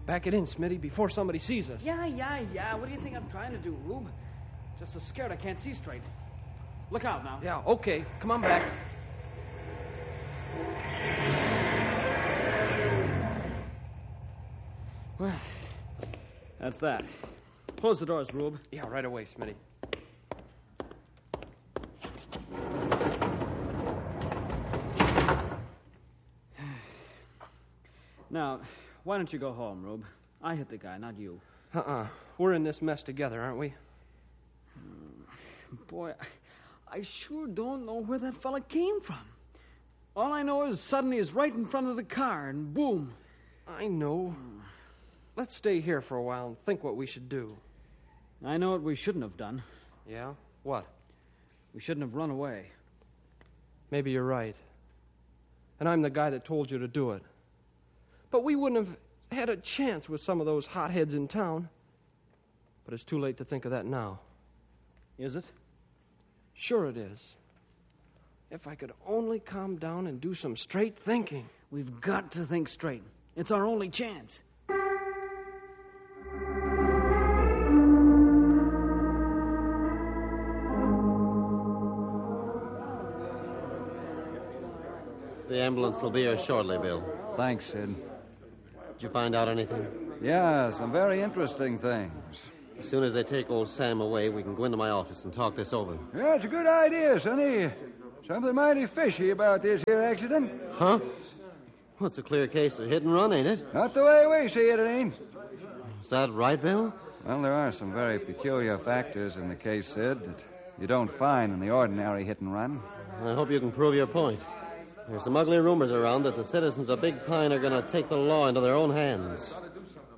Back it in, Smitty, before somebody sees us. Yeah. What do you think I'm trying to do, Rube? Just so scared I can't see straight. Look out now. Yeah, okay. Come on back. Well, that's that. Close the doors, Rube. Yeah, right away, Smitty. Now, why don't you go home, Rube? I hit the guy, not you. We're in this mess together, aren't we? Boy, I sure don't know where that fella came from. All I know is suddenly he's right in front of the car, and boom. I know. Let's stay here for a while and think what we should do. I know what we shouldn't have done. Yeah? What? We shouldn't have run away. Maybe you're right. And I'm the guy that told you to do it. But we wouldn't have had a chance with some of those hotheads in town. But it's too late to think of that now. Is it? Sure it is. If I could only calm down and do some straight thinking. We've got to think straight. It's our only chance. The ambulance will be here shortly, Bill. Thanks, Sid. Did you find out anything? Yeah, some very interesting things. As soon as they take old Sam away, we can go into my office and talk this over. Yeah, it's a good idea, Sonny. Something mighty fishy about this here accident. Huh? Well, it's a clear case of hit and run, ain't it? Not the way we see it, it ain't. Is that right, Bill? Well, there are some very peculiar factors in the case, Sid, that you don't find in the ordinary hit and run. I hope you can prove your point. There's some ugly rumors around that the citizens of Big Pine are going to take the law into their own hands.